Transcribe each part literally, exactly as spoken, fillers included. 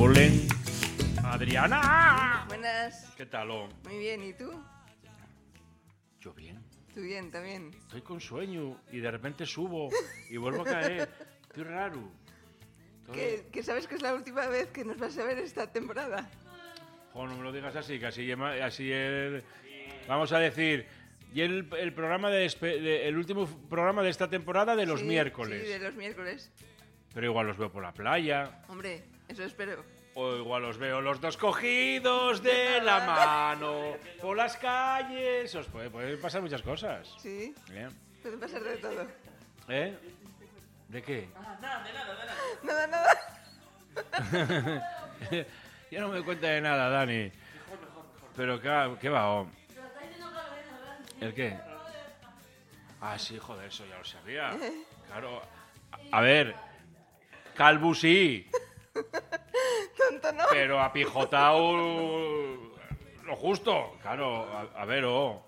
Bolén. ¡Adriana! Buenas. ¿Qué tal? Oh? Muy bien, ¿y tú? Yo bien. Tú bien, también. Estoy con sueño y de repente subo y vuelvo a caer. Estoy raro. Estoy... ¿Que, que sabes que es la última vez que nos vas a ver esta temporada? Jo, no me lo digas así, que así, así el... Vamos a decir... Y el, el programa de, de el último programa de esta temporada de los sí, miércoles. Sí, de los miércoles. Pero igual los veo por la playa. Hombre, eso espero. O igual los veo los dos cogidos de la mano por las calles. Os puede, puede pasar muchas cosas. Sí. ¿Eh? Puede pasar de todo. ¿Eh? ¿De qué? Ah, nada, de nada, de Nada, nada. nada. Yo no me doy cuenta de nada, Dani. Mejor, mejor, mejor. Pero ¿qué, qué va? Oh? ¿El qué? Ah, sí, joder, eso ya lo sabía. Claro. A, a ver, calvo sí. Tonto, ¿no? Pero apijotado lo justo. Claro, a, a ver, oh.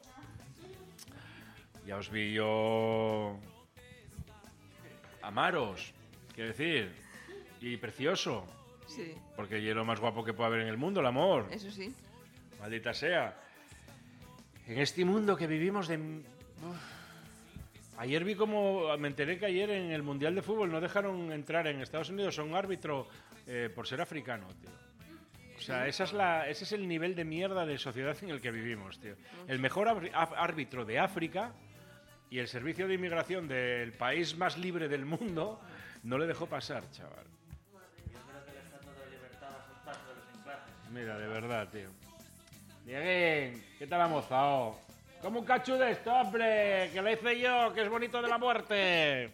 Ya os vi yo amaros, quiero decir, y precioso. Sí, Porque es lo más guapo que puede haber en el mundo, el amor. eso sí. Maldita sea. En este mundo que vivimos de... Uf. Ayer vi como... Me enteré que ayer en el Mundial de Fútbol no dejaron entrar en Estados Unidos a un árbitro eh, por ser africano, tío. O sea, esa es la, ese es el nivel de mierda de sociedad en el que vivimos, tío. El mejor árbitro de África y el servicio de inmigración del país más libre del mundo no le dejó pasar, chaval. Yo creo que el Estatuto de Libertad va a ser paso de los ingleses. Mira, de verdad, tío. Dieguín, ¿qué tal ha mozao? ¿Cómo un cacho de esto, hombre? Que lo hice yo, que es bonito de la muerte.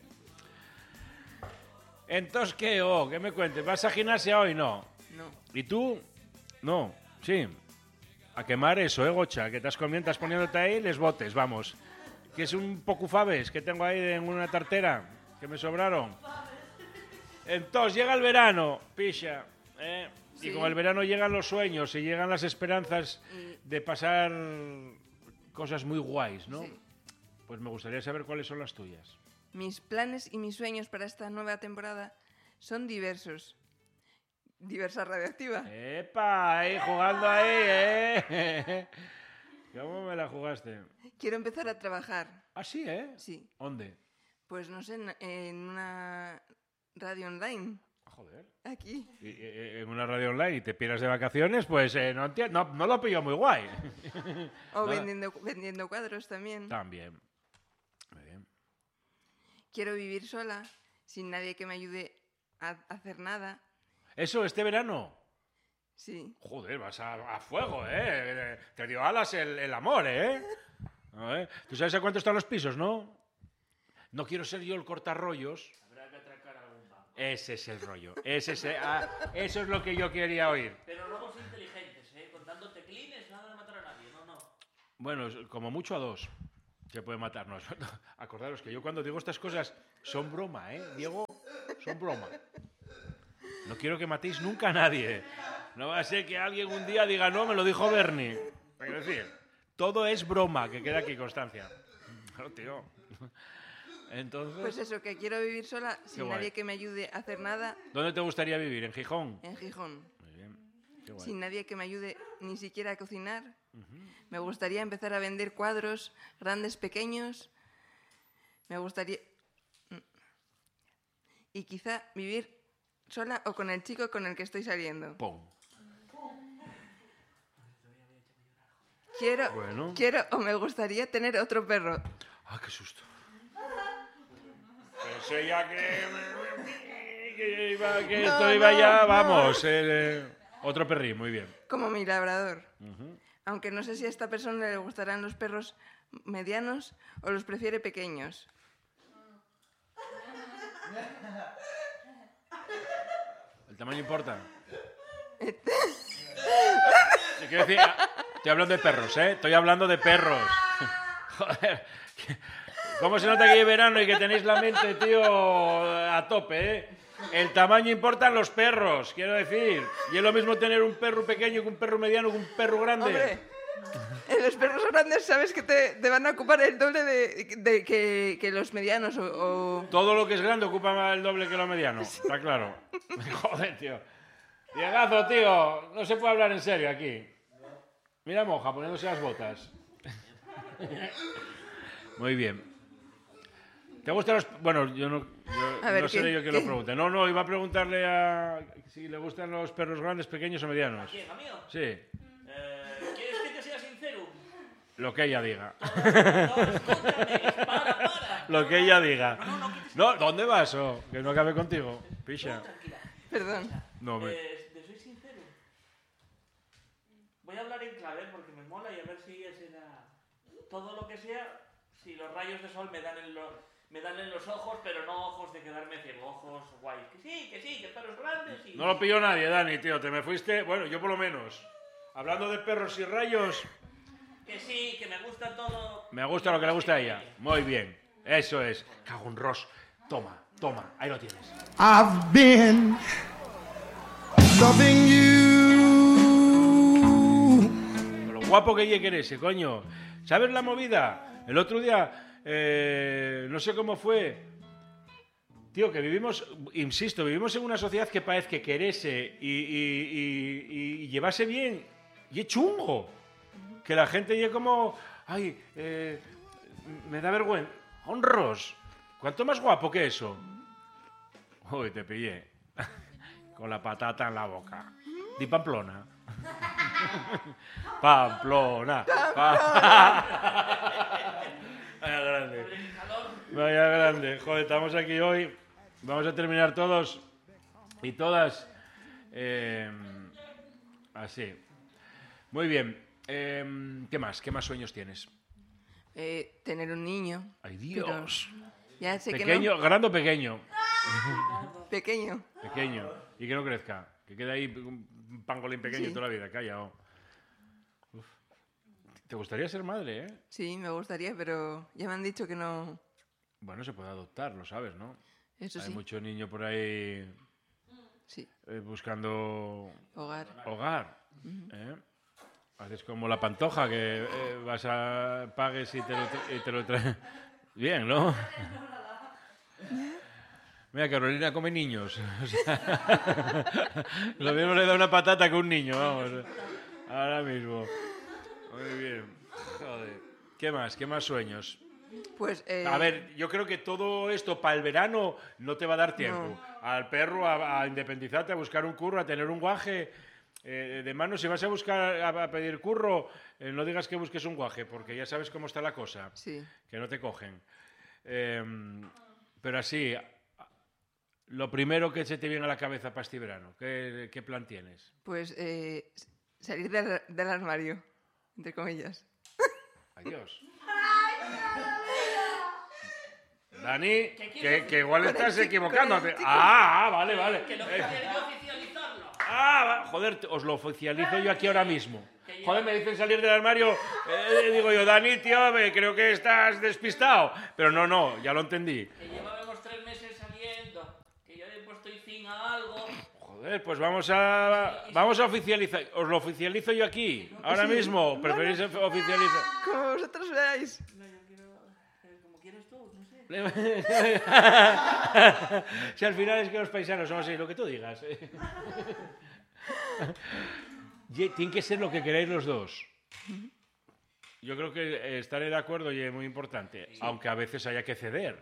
Entonces, ¿qué? Oh, ¿qué me cuentes? ¿Vas a gimnasia hoy? No. No. ¿Y tú? No. Sí. A quemar eso, ¿eh, Gocha? Que te has comido, estás poniéndote ahí, les botes, vamos. Que es un poco faves que tengo ahí en una tartera, que me sobraron. Entonces, llega el verano, picha, ¿eh? Sí. Y con el verano llegan los sueños y llegan las esperanzas Y- de pasar cosas muy guays, ¿no? Sí. Pues me gustaría saber cuáles son las tuyas. Mis planes y mis sueños para esta nueva temporada son diversos. Diversa radioactiva. ¡Epa! Ahí, jugando ahí, ¿eh? ¿Cómo me la jugaste? Quiero empezar a trabajar. Ah, sí, ¿eh? Sí. ¿Dónde? Pues no sé, en, en una radio online. Joder. Aquí. Y, y, en una radio online y te pierdas de vacaciones, pues eh, no, enti- no, no lo pillo muy guay. O Nada. vendiendo, vendiendo cuadros también. También. Muy bien. Quiero vivir sola, sin nadie que me ayude a hacer nada. Eso, este verano. Sí. Joder, vas a, a fuego, ¿eh? Te dio alas el, el amor, ¿eh? A ver, ¿tú sabes a cuánto están los pisos, no? No quiero ser yo el cortarrollos. Habrá que atracar algún banco. Ese es el rollo. Ese es el- ah, eso es lo que yo quería oír. Pero robos inteligentes, ¿eh? Contando teclines, nada de matar a nadie. No, no. Bueno, es- como mucho a dos se puede matarnos. Acordaros que yo cuando digo estas cosas son broma, ¿eh? Diego, son broma. No quiero que matéis nunca a nadie. No va a ser que alguien un día diga, no, me lo dijo Bernie. Es decir, todo es broma, que queda aquí constancia. Claro, tío. Entonces, Pues eso, que quiero vivir sola, sin guay. nadie que me ayude a hacer nada ¿dónde te gustaría vivir? ¿En Gijón? en Gijón. Muy bien. Qué guay. Sin nadie que me ayude ni siquiera a cocinar. Me gustaría empezar a vender cuadros, grandes, pequeños. Me gustaría... Y quizá vivir sola o con el chico con el que estoy saliendo. Pum. Quiero, Bueno. quiero o me gustaría tener otro perro. Ah, qué susto. Pensé ya que, que, iba, que No, esto iba no, ya, no. vamos. eh, otro perrín, muy bien. Como mi labrador. Aunque no sé si a esta persona le gustarán los perros medianos o los prefiere pequeños. ¿El tamaño importa? Te quiero decir, estoy hablando de perros, ¿eh? Estoy hablando de perros. Joder. ¿Cómo se nota que es verano y que tenéis la mente, tío, a tope, eh? El tamaño importan los perros, quiero decir. Y es lo mismo tener un perro pequeño que un perro mediano que un perro grande. Hombre, en los perros grandes sabes que te, te van a ocupar el doble de, de que, que los medianos o, o- Todo lo que es grande ocupa más el doble que lo mediano, está claro. Joder, tío. Diegazo, tío, no se puede hablar en serio aquí. Mira Moja poniéndose las botas. Muy bien. ¿Te gustan los...? Bueno, yo no, yo, A ver, no seré ¿qué- yo quien qué? lo pregunte. No, no, iba a preguntarle a si le gustan los perros grandes, pequeños o medianos. ¿Quién, amigo? Sí, Eh, ¿Quieres que te sea sincero? lo que ella diga. No, escúchame, para, para. Lo que ella diga. No, no, que te No, ¿dónde vas? Oh, que no acabe contigo. Picha. tranquila. Perdón. No, me... Eh, te soy sincero. Voy a hablar en clave porque me mola y a ver si es en la... todo lo que sea, si los rayos de sol me dan en los, me dan en los ojos, pero no ojos de quedarme ciego, ojos guays. Que sí, que sí, que perros grandes y... No lo pilló nadie, Dani, tío. Te me fuiste... Bueno, yo por lo menos. Hablando de perros y rayos, Que sí, que me gusta todo... me gusta lo que le gusta a ella. Muy bien. Eso es. Cago en Ross. Toma, toma. Ahí lo tienes. I've been loving you. Con lo guapo que ella quiere ese, coño. ¿Sabes la movida? El otro día, eh, no sé cómo fue. Tío, que vivimos, insisto, vivimos en una sociedad que parece que querese y, y, y, y llevase bien. Y es chungo. Que la gente llegue como... Ay, eh, me da vergüenza. Honros. ¿Cuánto más guapo que eso? Uy, te pillé. Con la patata en la boca. Di Pamplona. Pamplona. Pa- Vaya grande. Vaya grande. Joder, estamos aquí hoy. Vamos a terminar todos y todas eh, así. Muy bien. Eh, ¿Qué más? ¿Qué más sueños tienes? Eh, tener un niño. ¡Ay, Dios! Ya sé Pequeño, que grande o pequeño. no. Pequeño. Pequeño. Y que no crezca. Que quede ahí un pangolín pequeño Sí. toda la vida. Calla. Oh. Uf. ¿Te gustaría ser madre, eh? Sí, me gustaría, pero ya me han dicho que no. Bueno, se puede adoptar, lo sabes, ¿no? Eso Hay sí. mucho niño por ahí Sí. eh, buscando Hogar. hogar. ¿eh? Haces como la Pantoja, que eh, vas a pagues y te lo, tra- y te lo traes. Bien, ¿no? Mira, Carolina come niños. O sea, lo mismo le da una patata que un niño, vamos. Ahora mismo. Muy bien. Joder. ¿Qué más? ¿Qué más sueños? Pues. Eh, A ver, yo creo que todo esto para el verano no te va a dar tiempo. No. Al perro, a, a independizarte, a buscar un curro, a tener un guaje eh, de mano. Si vas a buscar, a, a pedir curro, eh, no digas que busques un guaje, porque ya sabes cómo está la cosa, Sí. que no te cogen. Eh, pero así, lo primero que se te viene a la cabeza para este verano, ¿qué, qué plan tienes? Pues eh, s- salir del, del armario, entre comillas. Adiós. Dani, ¿Qué que, quieres? que igual Con el estás chico, equivocándote. con el chico. Ah, ah, vale, vale. Que lo Eh, que quiero oficializarlo. Ah, va- joder, te- os lo oficializo yo aquí ahora mismo. Que lleva- Joder, me dicen salir del armario. eh, digo yo, Dani, tío, me- creo que estás despistado. Pero no, no, ya lo entendí. Que llevábamos tres meses saliendo. Que yo he puesto y fin a algo. Joder, pues vamos a vamos a oficializar. Os lo oficializo yo aquí, ahora Sí. mismo. ¿Preferís of- oficializar? Como vosotros veáis. No, yo quiero... eh, como quieres tú, no sé. Si al final es que los paisanos somos así, lo que tú digas. Ye- Tiene que ser lo que queráis los dos. Yo creo que eh, estaré de acuerdo y es muy importante, aunque a veces haya que ceder.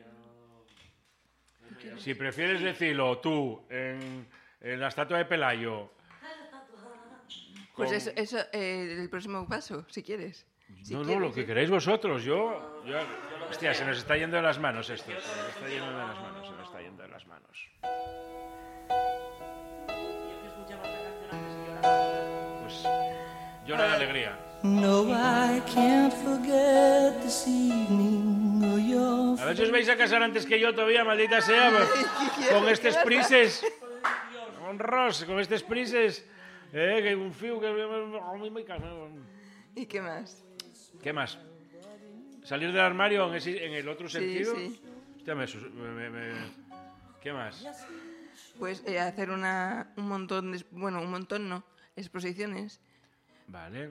Si prefieres decirlo tú en, en la estatua de Pelayo. Pues con- eso, eso eh, el próximo paso, si quieres. Si no, no, quieres, lo que ¿eh? queréis vosotros. Yo, yo- hostia, se nos está yendo de las manos esto. Se nos está yendo de las manos, se nos está yendo de las manos. Yo que escuchaba esta canción antes y lloraba. Pues llora de alegría. No, I can't forget this evening or your A ver si os vais a casar antes que yo todavía, maldita sea. pues, con estos prises. Con Ross, con estos prises. Eh, que un fío que... ¿Y qué más? ¿Qué más? ¿Salir del armario en, ese- en el otro Sí, sentido? sí. Hostia, me sus- me- me- ¿Qué más? Pues eh, hacer una, un montón de... Bueno, un montón no. Exposiciones. Vale.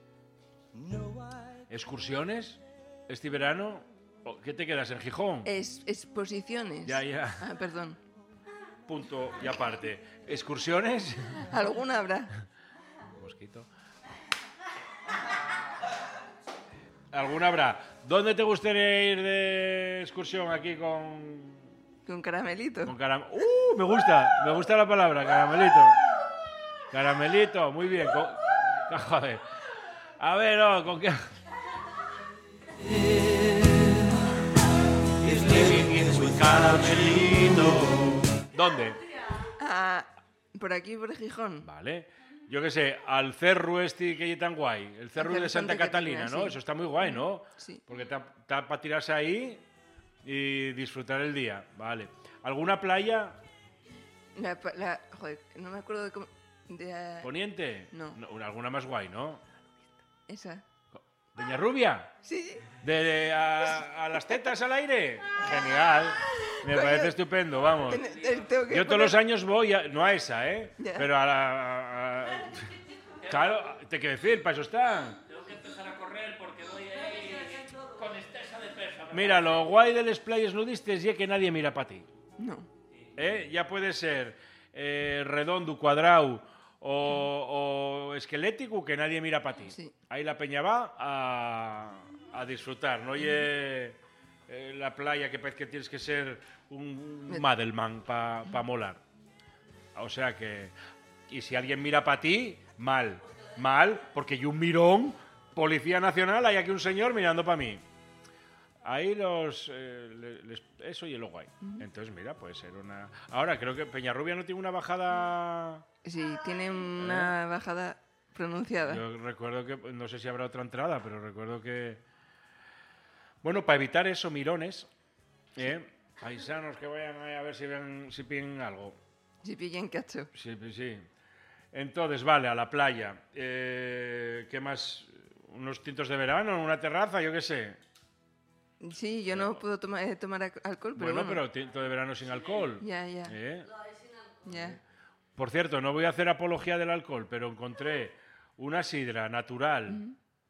¿Excursiones? ¿Este verano? ¿O ¿Qué te quedas en Gijón? Es, exposiciones. Ya, ya. Ah, perdón. punto y aparte. ¿Excursiones? Alguna habrá. Mosquito. ¿Alguna habrá? ¿Dónde te gustaría ir de excursión aquí con... Con caramelito. Con caram... ¡Uh! Me gusta, me gusta la palabra, caramelito. Caramelito, muy bien. Con... Joder. A ver, no, ¿con qué? Caramelito. ¿Dónde? Ah, por aquí, por Gijón. Vale. Yo qué sé, al cerro este que es tan guay. El cerro cerro de Santa, Santa Catalina, Catalina, ¿no? sí. Eso está muy guay, ¿no? Sí. Porque está para tirarse ahí y disfrutar el día. Vale. ¿Alguna playa? La, pa- la- joder, no me acuerdo de cómo... De, ah, ¿Poniente? No. Alguna más guay, ¿no? esa. ¿Peñarrubia? Sí. ¿De, de a, a las tetas al aire? Genial. Me parece estupendo, vamos. Ten- ten- tengo que Yo todos poner- los años voy, a- no a esa, ¿eh? Ya. Pero a la... a- a- claro, te quiero decir, para eso está. Tengo que empezar a correr porque voy ahí con exceso de peso. Mira, lo guay de las playas nudistas es que nadie mira para ti. No. ¿Eh? Ya puede ser eh, redondo, cuadrado o, o esquelético, que nadie mira para ti. Sí. Ahí la peña va a, a disfrutar, no oye eh, la playa que parece que tienes que ser un Madelman para pa molar. O sea que... Y si alguien mira para ti, mal. Mal, porque yo un mirón, Policía Nacional, hay aquí un señor mirando para mí. Ahí los... eh, le- les- eso y lo guay. Entonces, mira, puede ser una... Ahora, creo que Peñarrubia no tiene una bajada... Sí, tiene una bajada pronunciada. Yo recuerdo que... No sé si habrá otra entrada, pero recuerdo que... Bueno, para evitar eso, mirones, ¿eh? Paisanos que vayan ahí a ver si ven, si piden algo. Si pillan cacho. Sí, pues sí. Entonces, vale, a la playa. Eh, ¿Qué más? ¿Unos tintos de verano? ¿Una terraza? Yo qué sé. Sí, yo no puedo toma- eh, tomar ac- alcohol, pero Bueno, bueno. pero tinto de verano sin alcohol. Ya, ya, ¿Eh? ya. Por cierto, no voy a hacer apología del alcohol, pero encontré una sidra natural,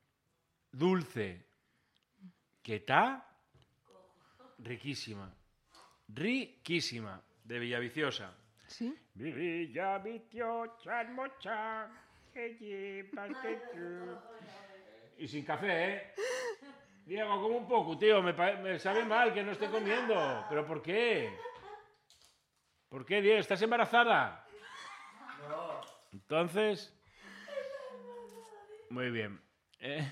dulce, que está riquísima. Riquísima, de Villaviciosa. ¿Sí? Villaviciosa, mocha, que llevaste tú. Y sin café, ¿eh? Diego, como un poco, tío, me, pa- me sabe mal que no esté comiendo. ¿Pero por qué? ¿Por qué, Diego? ¿Estás embarazada? No. Entonces... Muy bien. Eh,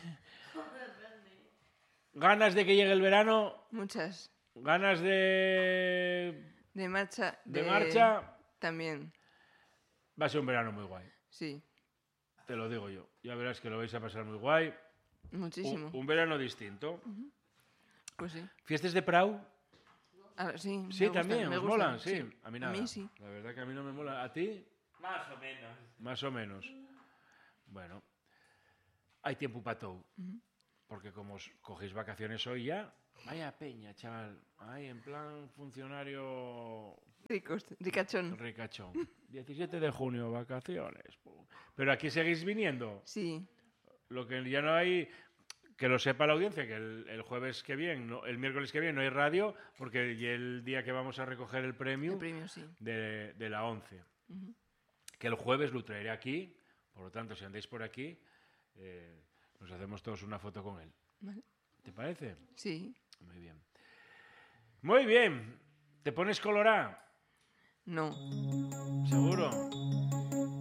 ¿Ganas de que llegue el verano? Muchas. ¿Ganas de... De marcha. de marcha? También, Va a ser un verano muy guay. sí. Te lo digo yo. Ya verás que lo vais a pasar muy guay. Muchísimo. Un, un verano distinto. Pues sí. ¿Fiestas de Prau? Ah, sí, me Sí, gustan, también, me ¿os gustan, molan? Sí. A mí A nada. mí sí. La verdad que a mí no me mola. ¿A ti? Más o menos. Más o menos. Bueno. Hay tiempo para todo. Porque como os cogéis vacaciones hoy ya... Vaya peña, chaval. Ay, en plan funcionario Ricos, ricachón. ricachón. diecisiete de junio, vacaciones. Pum. Pero aquí seguís viniendo. Sí, Lo que ya no hay, que lo sepa la audiencia, que el, el jueves que viene, no, el miércoles que viene no hay radio, porque y el día que vamos a recoger el premio, el premio sí. de, de la once. Que el jueves lo traeré aquí, por lo tanto, si andáis por aquí, eh, nos hacemos todos una foto con él. Vale. ¿Te parece? Sí, Muy bien. Muy bien. ¿Te pones colorá? no. ¿Seguro?